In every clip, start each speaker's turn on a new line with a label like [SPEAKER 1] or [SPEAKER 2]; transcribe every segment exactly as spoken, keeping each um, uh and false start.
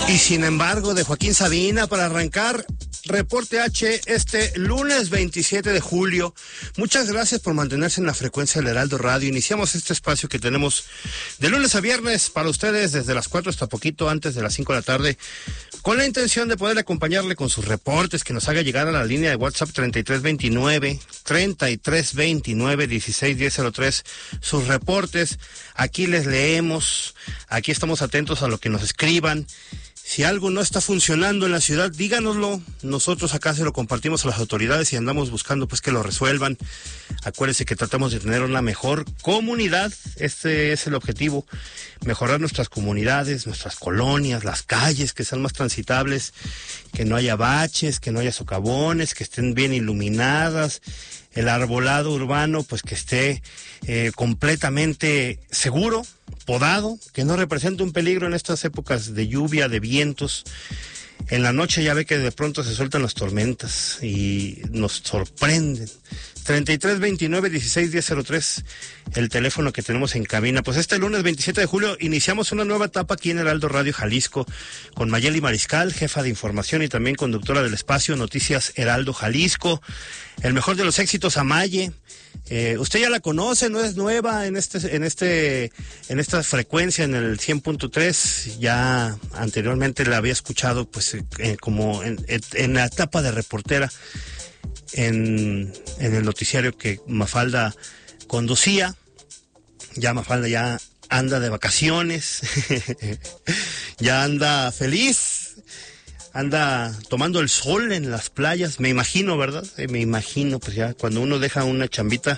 [SPEAKER 1] Y sin embargo, de Joaquín Sabina para arrancar Reporte H este lunes veintisiete de julio. Muchas gracias por mantenerse en la frecuencia del Heraldo Radio. Iniciamos este espacio que tenemos de lunes a viernes para ustedes desde las cuatro hasta poquito antes de las cinco de la tarde, con la intención de poder acompañarle con sus reportes, que nos haga llegar a la línea de WhatsApp treinta y tres veintinueve, treinta y tres veintinueve, dieciséis diez cero tres, sus reportes. Aquí les leemos, aquí estamos atentos a lo que nos escriban. Si algo no está funcionando en la ciudad, díganoslo. Nosotros acá se lo compartimos a las autoridades y andamos buscando pues que lo resuelvan. Acuérdense que tratamos de tener una mejor comunidad. Este es el objetivo. Mejorar nuestras comunidades, nuestras colonias, las calles, que sean más transitables, que no haya baches, que no haya socavones, que estén bien iluminadas. El arbolado urbano pues que esté eh, completamente seguro, podado, que no represente un peligro en estas épocas de lluvia, de vientos. En la noche ya ve que de pronto se sueltan las tormentas y nos sorprenden. treinta y tres veintinueve, dieciséis diez cero tres, el teléfono que tenemos en cabina. Pues este lunes veintisiete de julio iniciamos una nueva etapa aquí en Heraldo Radio Jalisco con Mayeli Mariscal, jefa de información y también conductora del espacio Noticias Heraldo Jalisco. El mejor de los éxitos a Maye. Eh, usted ya la conoce, no es nueva en este, en este, en esta frecuencia, en el cien punto tres. Ya anteriormente la había escuchado, pues, eh, como en, en la etapa de reportera en, en el noticiario que Mafalda conducía. Ya Mafalda ya anda de vacaciones, ya anda feliz. Anda tomando el sol en las playas, me imagino, ¿verdad? Eh, me imagino, pues ya cuando uno deja una chambita,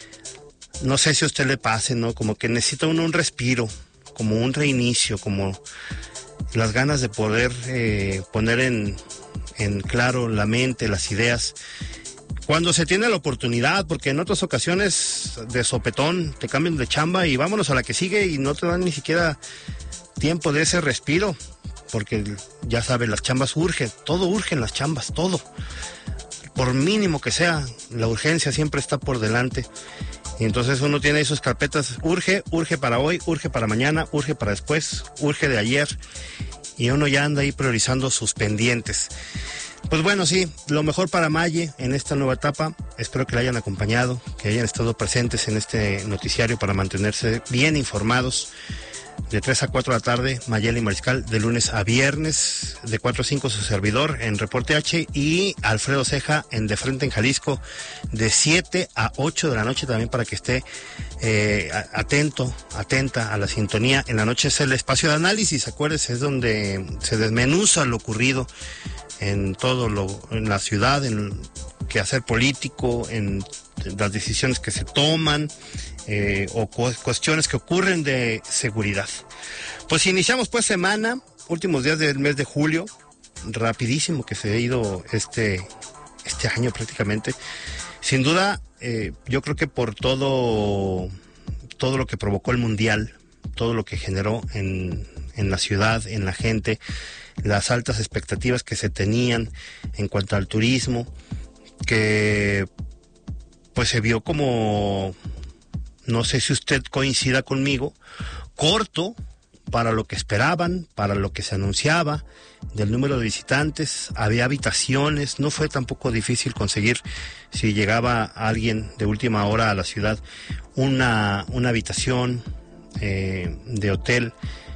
[SPEAKER 1] no sé si a usted le pase, ¿no? Como que necesita uno un respiro, como un reinicio, como las ganas de poder eh, poner en, en claro la mente, las ideas. Cuando se tiene la oportunidad, porque en otras ocasiones de sopetón te cambian de chamba y vámonos a la que sigue y no te dan ni siquiera tiempo de ese respiro. Porque ya sabe, las chambas urgen, todo urge en las chambas, todo. Por mínimo que sea, la urgencia siempre está por delante. Y entonces uno tiene sus carpetas, urge, urge para hoy, urge para mañana, urge para después, urge de ayer. Y uno ya anda ahí priorizando sus pendientes. Pues bueno, sí, lo mejor para Maye en esta nueva etapa. Espero que la hayan acompañado, que hayan estado presentes en este noticiario para mantenerse bien informados. De tres a cuatro de la tarde, Mayeli Mariscal, de lunes a viernes, de cuatro a cinco su servidor en Reporte H, y Alfredo Ceja en De Frente en Jalisco, de siete a ocho de la noche, también para que esté eh, atento, atenta a la sintonía. En la noche es el espacio de análisis, acuérdense, es donde se desmenuza lo ocurrido en todo lo, en la ciudad, en el quehacer político, en las decisiones que se toman, Eh, o cu- cuestiones que ocurren de seguridad. Pues iniciamos pues semana, últimos días del mes de julio, rapidísimo que se ha ido este, este año prácticamente. Sin duda, eh, yo creo que por todo, todo lo que provocó el Mundial, todo lo que generó en, en la ciudad, en la gente, las altas expectativas que se tenían en cuanto al turismo, que pues se vio como, no sé si usted coincida conmigo, corto para lo que esperaban, para lo que se anunciaba del número de visitantes. Había habitaciones, no fue tampoco difícil conseguir, si llegaba alguien de última hora a la ciudad, una, una habitación eh, de hotel,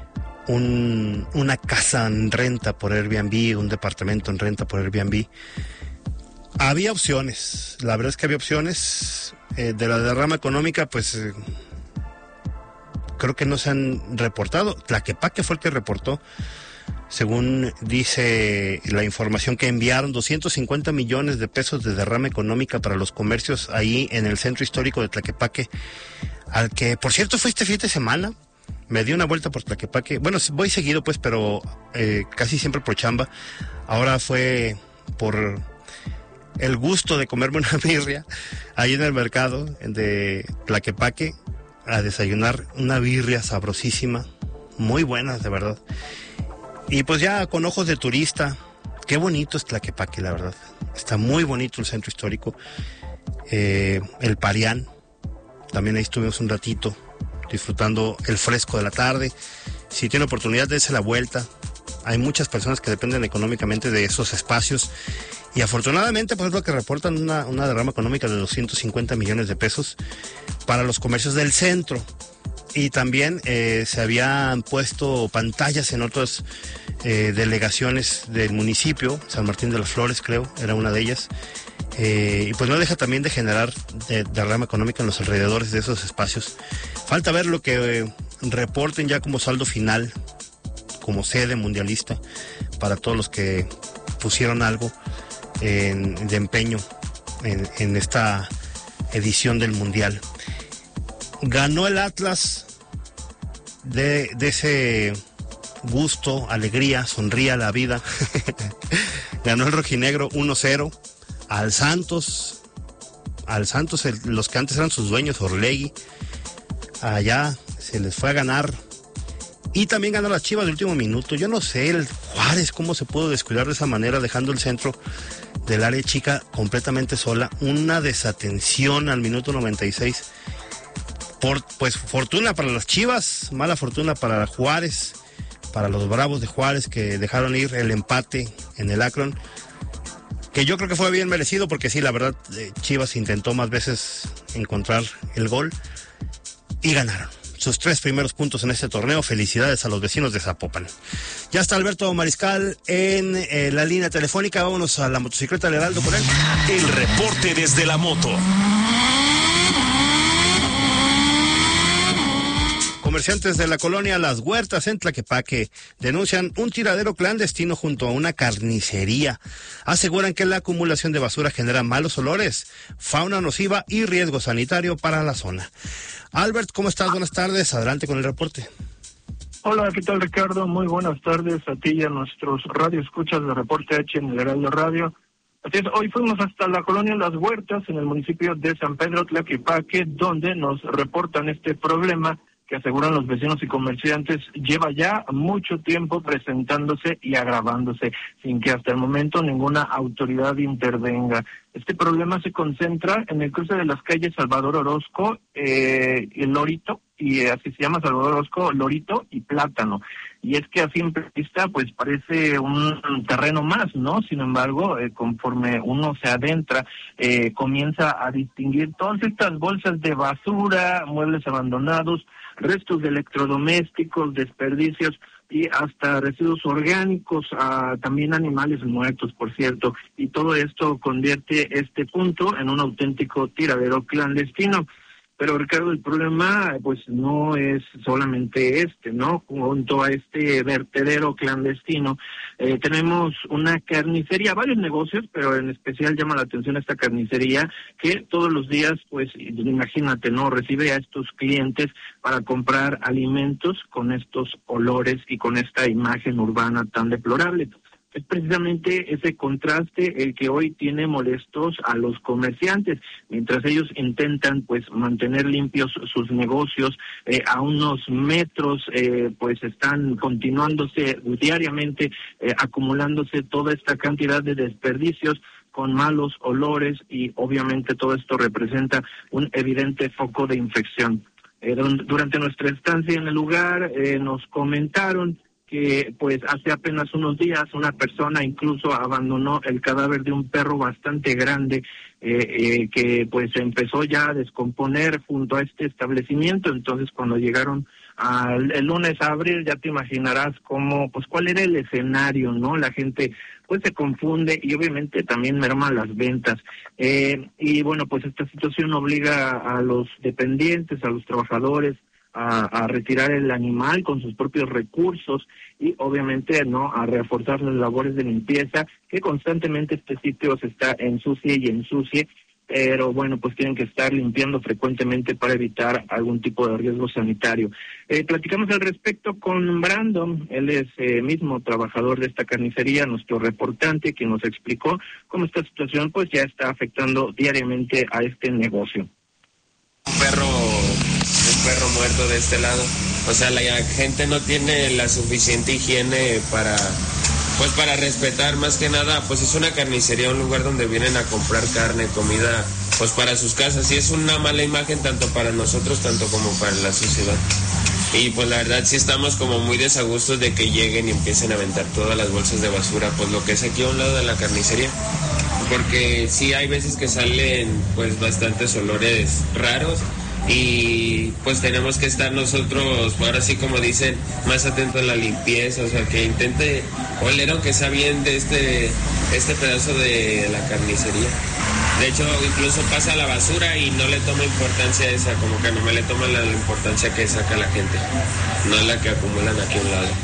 [SPEAKER 1] un, una casa en renta por Airbnb, un departamento en renta por Airbnb. Había opciones, la verdad es que había opciones. Eh, de la derrama económica, pues eh, creo que no se han reportado. Tlaquepaque fue el que reportó, según dice la información que enviaron, doscientos cincuenta millones de pesos de derrama económica para los comercios ahí en el centro histórico de Tlaquepaque, al que, por cierto, fue este fin de semana. Me di una vuelta por Tlaquepaque. Bueno, voy seguido, pues, pero eh, casi siempre por chamba. Ahora fue por el gusto de comerme una birria ahí en el mercado de Tlaquepaque, a desayunar una birria sabrosísima, muy buena, de verdad. Y pues ya con ojos de turista, qué bonito es Tlaquepaque, la verdad. Está muy bonito el centro histórico. Eh, el Parián, también ahí estuvimos un ratito disfrutando el fresco de la tarde. Si tiene oportunidad, dése la vuelta. hay muchas personas que dependen económicamente de esos espacios y afortunadamente pues es lo que reportan una, una derrama económica de doscientos cincuenta millones de pesos para los comercios del centro. Y también eh, se habían puesto pantallas en otras eh, delegaciones del municipio, San Martín de las Flores creo, era una de ellas, eh, y pues no deja también de generar de, derrama económica en los alrededores de esos espacios. Falta ver lo que eh, reporten ya como saldo final, como sede mundialista, para todos los que pusieron algo en, de empeño en, en esta edición del Mundial. Ganó el Atlas de, de ese gusto, alegría, sonría la vida. Ganó el rojinegro uno cero al Santos, al Santos, el, los que antes eran sus dueños, Orlegui. Allá se les fue a ganar. Y también ganó las Chivas de último minuto. Yo no sé, el Juárez, cómo se pudo descuidar de esa manera, dejando el centro del área chica completamente sola. Una desatención al minuto noventa y seis. Por, pues fortuna para las Chivas, mala fortuna para Juárez, para los Bravos de Juárez, que dejaron ir el empate en el Akron, que yo creo que fue bien merecido, porque sí, la verdad, Chivas intentó más veces encontrar el gol y ganaron sus tres primeros puntos en este torneo. Felicidades a los vecinos de Zapopan. Ya está Alberto Mariscal en eh, la línea telefónica. Vámonos a la motocicleta del Heraldo con él.
[SPEAKER 2] El reporte desde la moto.
[SPEAKER 1] Comerciantes de la colonia Las Huertas en Tlaquepaque denuncian un tiradero clandestino junto a una carnicería. Aseguran que la acumulación de basura genera malos olores, fauna nociva y riesgo sanitario para la zona. Albert, ¿cómo estás? Buenas tardes. Adelante con el reporte.
[SPEAKER 3] Hola, ¿qué tal, Ricardo? Muy buenas tardes a ti y a nuestros radioescuchas de Reporte H en el Heraldo Radio. Así es, hoy fuimos hasta la colonia Las Huertas en el municipio de San Pedro Tlaquepaque, donde nos reportan este problema que aseguran los vecinos y comerciantes lleva ya mucho tiempo presentándose y agravándose, sin que hasta el momento ninguna autoridad intervenga. Este problema se concentra en el cruce de las calles Salvador Orozco, eh, y Lorito, y eh, así se llama Salvador Orozco, Lorito y Plátano. Y es que a simple vista pues parece un terreno más, ¿no? Sin embargo, eh, conforme uno se adentra, eh, comienza a distinguir todas estas bolsas de basura, muebles abandonados, restos de electrodomésticos, desperdicios y hasta residuos orgánicos, ah, también animales muertos, por cierto. Y todo esto convierte este punto en un auténtico tiradero clandestino. Pero, Ricardo, el problema pues no es solamente este, ¿no? Junto a este vertedero clandestino, eh, tenemos una carnicería, varios negocios, pero en especial llama la atención esta carnicería que todos los días, pues imagínate, ¿no? Recibe a estos clientes para comprar alimentos con estos olores y con esta imagen urbana tan deplorable. Es precisamente ese contraste el que hoy tiene molestos a los comerciantes, mientras ellos intentan pues mantener limpios sus negocios, eh, a unos metros eh, pues están continuándose diariamente, eh, acumulándose toda esta cantidad de desperdicios con malos olores y obviamente todo esto representa un evidente foco de infección. Eh, durante nuestra estancia en el lugar eh, nos comentaron que pues hace apenas unos días una persona incluso abandonó el cadáver de un perro bastante grande eh, eh, que pues empezó ya a descomponer junto a este establecimiento. Entonces cuando llegaron al, el lunes a abrir, ya te imaginarás cómo, pues cuál era el escenario, ¿no? La gente pues se confunde y obviamente también merma las ventas. Eh, y bueno, pues esta situación obliga a los dependientes, a los trabajadores, A, a retirar el animal con sus propios recursos y obviamente no a reforzar las labores de limpieza, que constantemente este sitio se está ensucie y ensucie, pero bueno, pues tienen que estar limpiando frecuentemente para evitar algún tipo de riesgo sanitario. Eh, platicamos al respecto con Brandon, él es eh, mismo trabajador de esta carnicería, nuestro reportante, quien nos explicó cómo esta situación pues ya está afectando diariamente a este negocio.
[SPEAKER 4] Un perro un perro muerto de este lado, o sea, la gente no tiene la suficiente higiene para pues para respetar, más que nada, pues es una carnicería, un lugar donde vienen a comprar carne, comida, pues para sus casas, y es una mala imagen tanto para nosotros, tanto como para la sociedad. Y pues la verdad sí estamos como muy desagustos de que lleguen y empiecen a aventar todas las bolsas de basura, pues lo que es aquí a un lado de la carnicería. Porque sí hay veces que salen pues bastantes olores raros y pues tenemos que estar nosotros, ahora sí como dicen, más atentos a la limpieza, o sea que intente oler aunque sea bien de este, este pedazo de la carnicería. De hecho, incluso pasa la basura y no le toma importancia esa, como que no me le toma la, la importancia que saca la gente, no la que acumulan aquí a un lado.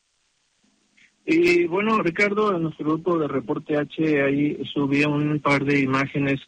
[SPEAKER 3] Y bueno, Ricardo, en nuestro grupo de Reporte H, ahí subí un par de imágenes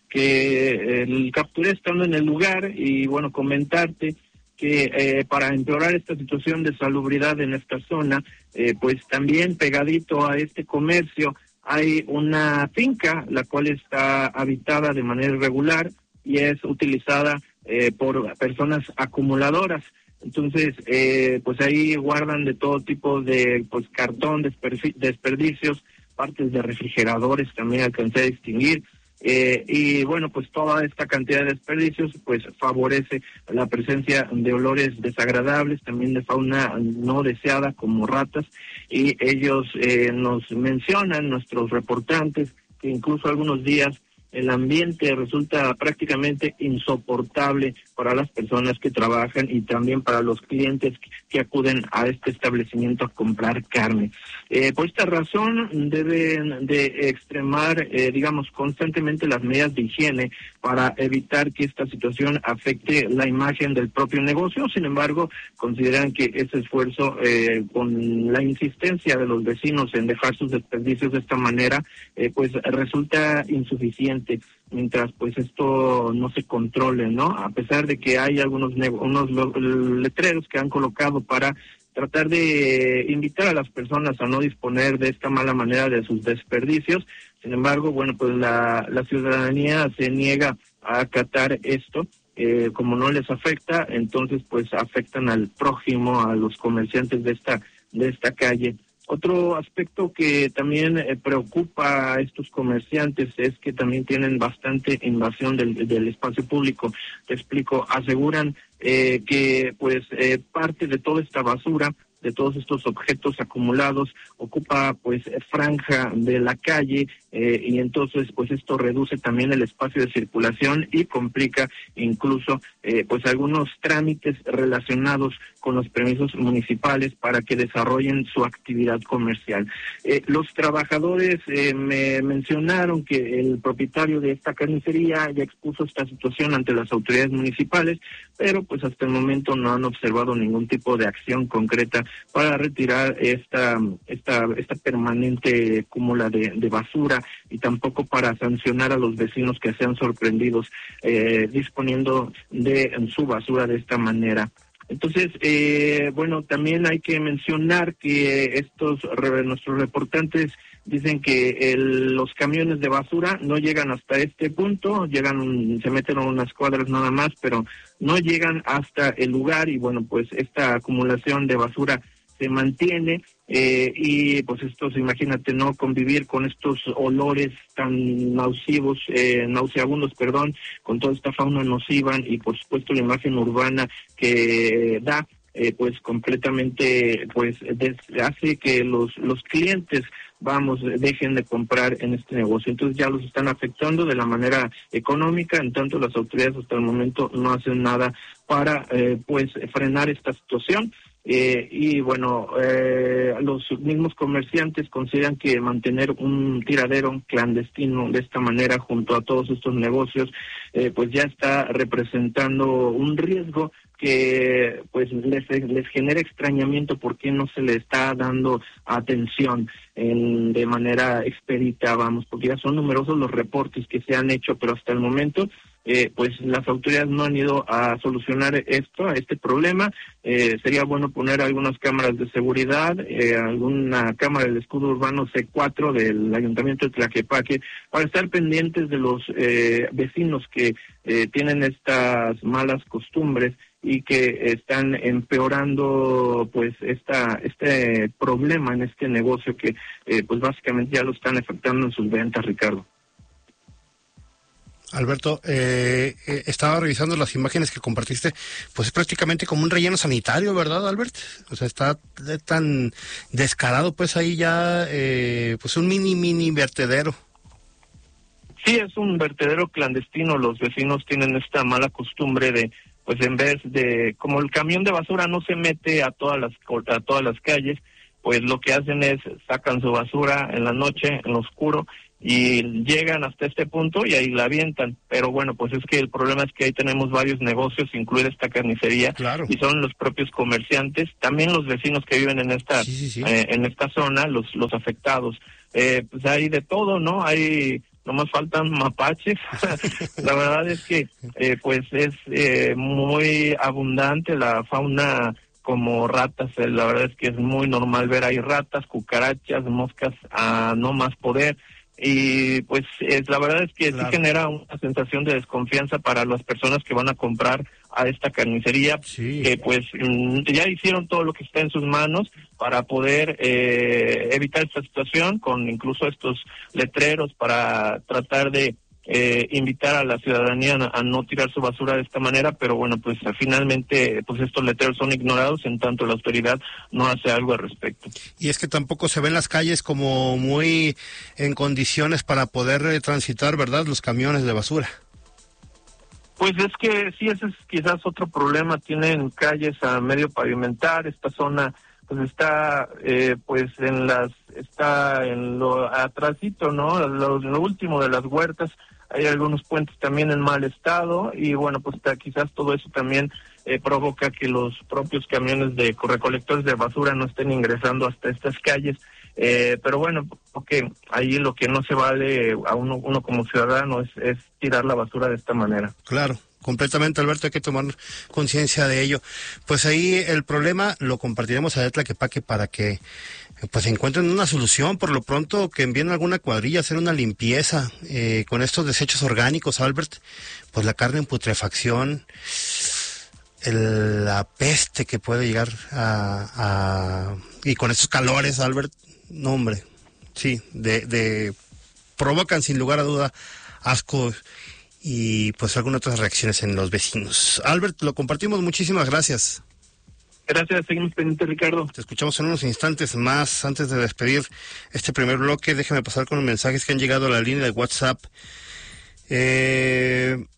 [SPEAKER 3] que eh, capturé estando en el lugar y bueno, comentarte que eh, para empeorar esta situación de salubridad en esta zona, eh, pues también pegadito a este comercio, hay una finca, la cual está habitada de manera irregular y es utilizada eh, por personas acumuladoras. Entonces, eh, pues ahí guardan de todo tipo de pues cartón, desperdicios, partes de refrigeradores también alcancé a distinguir. Eh, y bueno, pues toda esta cantidad de desperdicios pues favorece la presencia de olores desagradables, también de fauna no deseada como ratas, y ellos eh, nos mencionan, nuestros reportantes, que incluso algunos días el ambiente resulta prácticamente insoportable para las personas que trabajan y también para los clientes que acuden a este establecimiento a comprar carne. Eh, por esta razón deben de extremar, eh, digamos, constantemente las medidas de higiene para evitar que esta situación afecte la imagen del propio negocio. Sin embargo, consideran que ese esfuerzo, eh, con la insistencia de los vecinos en dejar sus desperdicios de esta manera, eh, pues resulta insuficiente mientras pues esto no se controle, ¿no? A pesar de que hay algunos unos letreros que han colocado para tratar de invitar a las personas a no disponer de esta mala manera de sus desperdicios. Sin embargo, bueno, pues la, la ciudadanía se niega a acatar esto. Eh, como no les afecta, entonces pues afectan al prójimo, a los comerciantes de esta de esta calle. Otro aspecto que también eh, preocupa a estos comerciantes es que también tienen bastante invasión del, del espacio público. Te explico, aseguran eh, que pues eh, parte de toda esta basura, de todos estos objetos acumulados, ocupa pues franja de la calle eh, y entonces pues esto reduce también el espacio de circulación y complica incluso eh, pues algunos trámites relacionados con los permisos municipales para que desarrollen su actividad comercial. Eh, los trabajadores eh, me mencionaron que el propietario de esta carnicería ya expuso esta situación ante las autoridades municipales, pero pues hasta el momento no han observado ningún tipo de acción concreta para retirar esta esta esta permanente cúmula de, de basura y tampoco para sancionar a los vecinos que sean sorprendidos eh, disponiendo de su basura de esta manera. Entonces, eh, bueno, también hay que mencionar que estos nuestros reportantes dicen que el, los camiones de basura no llegan hasta este punto, llegan, se meten a unas cuadras nada más, pero no llegan hasta el lugar y bueno, pues esta acumulación de basura se mantiene eh, y pues estos, imagínate, no convivir con estos olores tan nocivos, eh, nauseabundos, perdón, con toda esta fauna nociva y por supuesto la imagen urbana que da, eh, pues completamente, pues des, hace que los los clientes vamos, dejen de comprar en este negocio. Entonces ya los están afectando de la manera económica, en tanto las autoridades hasta el momento no hacen nada para eh, pues frenar esta situación. Eh, y bueno, eh, los mismos comerciantes consideran que mantener un tiradero clandestino de esta manera junto a todos estos negocios, eh, pues ya está representando un riesgo que pues les, les genera extrañamiento porque no se le está dando atención en, de manera expedita, vamos, porque ya son numerosos los reportes que se han hecho, pero hasta el momento Eh, pues las autoridades no han ido a solucionar esto, a este problema. Eh, sería bueno poner algunas cámaras de seguridad, eh, alguna cámara del escudo urbano C cuatro del Ayuntamiento de Tlaquepaque, para estar pendientes de los eh, vecinos que eh, tienen estas malas costumbres y que están empeorando pues esta este problema en este negocio que eh, pues básicamente ya lo están afectando en sus ventas, Ricardo.
[SPEAKER 1] Alberto, eh, eh, estaba revisando las imágenes que compartiste, pues es prácticamente como un relleno sanitario, ¿verdad, Albert? O sea, está de, tan descarado, pues ahí ya, eh, pues un mini, mini vertedero.
[SPEAKER 3] Sí, es un vertedero clandestino. Los vecinos tienen esta mala costumbre de, pues en vez de, como el camión de basura no se mete a todas las a todas las calles, pues lo que hacen es sacan su basura en la noche, en lo oscuro, y llegan hasta este punto y ahí la avientan. Pero bueno, pues es que el problema es que ahí tenemos varios negocios, incluida esta carnicería,
[SPEAKER 1] claro.
[SPEAKER 3] Y son los propios comerciantes, también los vecinos que viven en esta
[SPEAKER 1] sí, sí, sí.
[SPEAKER 3] Eh, en esta zona, los los afectados. Eh, pues hay de todo, ¿no? Hay nomás faltan mapaches. La verdad es que eh, pues es eh, muy abundante la fauna, como ratas. Eh, la verdad es que es muy normal ver ahí ratas, cucarachas, moscas a no más poder. Y pues es, la verdad es que claro. Sí genera una sensación de desconfianza para las personas que van a comprar a esta carnicería,
[SPEAKER 1] sí.
[SPEAKER 3] que pues ya hicieron todo lo que está en sus manos para poder eh, evitar esta situación, con incluso estos letreros para tratar de eh, invitar a la ciudadanía a, a no tirar su basura de esta manera, pero bueno, pues finalmente pues estos letreros son ignorados, en tanto la autoridad no hace algo al respecto.
[SPEAKER 1] Y es que tampoco se ven las calles como muy en condiciones para poder eh, transitar, ¿verdad?, los camiones de basura.
[SPEAKER 3] Pues es que sí, ese es quizás otro problema. Tienen calles a medio pavimentar. Esta zona pues está eh, pues en las está en lo atrasito, ¿no? Lo, lo último de las huertas. Hay algunos puentes también en mal estado y bueno, pues está, quizás todo eso también eh, provoca que los propios camiones de recolectores de basura no estén ingresando hasta estas calles. Eh, pero bueno, porque ahí lo que no se vale a uno, uno como ciudadano es, es tirar la basura de esta manera.
[SPEAKER 1] Claro, completamente, Alberto, hay que tomar conciencia de ello. Pues ahí el problema lo compartiremos a Tlaquepaque para que pues encuentren una solución. Por lo pronto que envíen alguna cuadrilla a hacer una limpieza eh, con estos desechos orgánicos, Albert. Pues la carne en putrefacción, el, la peste que puede llegar a, a y con estos calores, Albert, no hombre, sí, de, de provocan sin lugar a duda asco y pues algunas otras reacciones en los vecinos. Albert, lo compartimos, muchísimas gracias.
[SPEAKER 3] Gracias, seguimos pendientes, Ricardo.
[SPEAKER 1] Te escuchamos en unos instantes más. Antes de despedir este primer bloque, déjame pasar con los mensajes que han llegado a la línea de WhatsApp. Eh,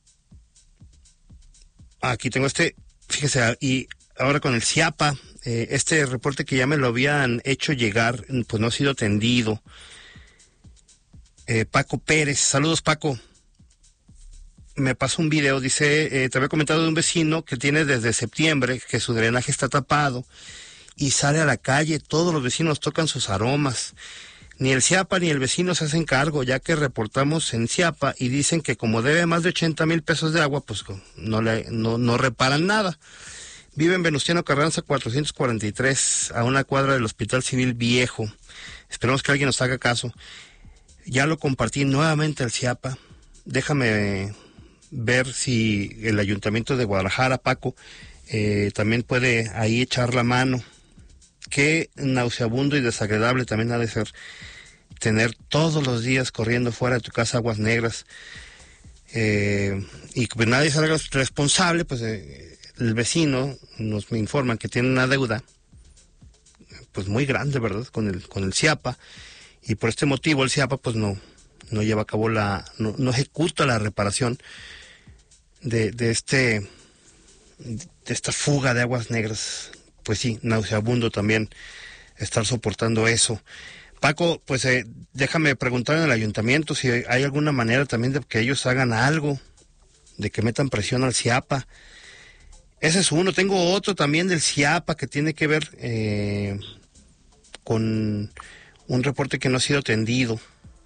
[SPEAKER 1] aquí tengo este, fíjese, y ahora con el CIAPA, eh, este reporte que ya me lo habían hecho llegar, pues no ha sido atendido. Eh, Paco Pérez, saludos, Paco. Me pasó un video, dice, eh, te había comentado de un vecino que tiene desde septiembre que su drenaje está tapado y sale a la calle, todos los vecinos tocan sus aromas. Ni el CIAPA ni el vecino se hacen cargo, ya que reportamos en CIAPA y dicen que como debe más de ochenta mil pesos de agua, pues no, le, no, no reparan nada. Vive en Venustiano Carranza cuatrocientos cuarenta y tres, a una cuadra del Hospital Civil Viejo. Esperemos que alguien nos haga caso. Ya lo compartí nuevamente al CIAPA. Déjame ver si el Ayuntamiento de Guadalajara, Paco, eh, también puede ahí echar la mano. Qué nauseabundo y desagradable también ha de ser tener todos los días corriendo fuera de tu casa aguas negras. Eh, y que pues nadie salga responsable, pues eh, el vecino nos me informan que tiene una deuda pues muy grande, ¿verdad?, con el con el CIAPA, y por este motivo el CIAPA pues no no lleva a cabo la no, no ejecuta la reparación de de este de esta fuga de aguas negras. Pues sí, nauseabundo también estar soportando eso. Paco, pues eh, déjame preguntar en el ayuntamiento si hay alguna manera también de que ellos hagan algo, de que metan presión al CIAPA. Ese es uno. Tengo otro también del CIAPA que tiene que ver eh, con un reporte que no ha sido atendido.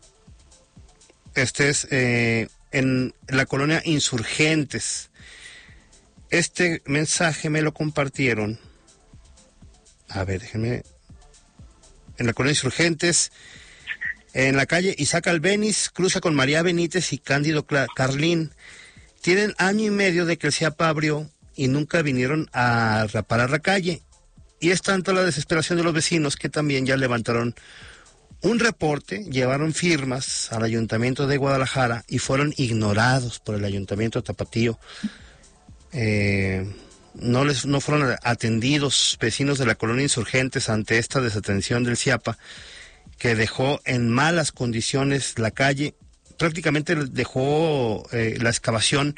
[SPEAKER 1] Este es eh, en la colonia Insurgentes. Este mensaje me lo compartieron. A ver, déjenme. En la colonia Insurgentes, en la calle Isaac Albéniz, cruza con María Benítez y Cándido Carlín. Tienen año y medio de que el CIAPA abrió y nunca vinieron a reparar la calle. Y es tanta la desesperación de los vecinos que también ya levantaron un reporte, llevaron firmas al Ayuntamiento de Guadalajara y fueron ignorados por el Ayuntamiento de Tapatío. Eh, no les no fueron atendidos vecinos de la colonia Insurgentes ante esta desatención del CIAPA, que dejó en malas condiciones la calle. Prácticamente dejó eh, la excavación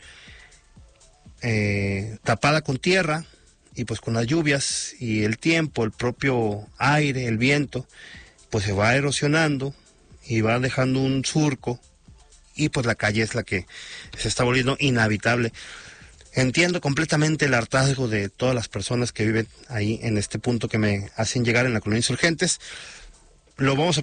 [SPEAKER 1] eh, tapada con tierra, y pues con las lluvias y el tiempo, el propio aire, el viento, pues se va erosionando y va dejando un surco, y pues la calle es la que se está volviendo inhabitable. Entiendo completamente el hartazgo de todas las personas que viven ahí en este punto que me hacen llegar en la colonia Insurgentes. Lo vamos a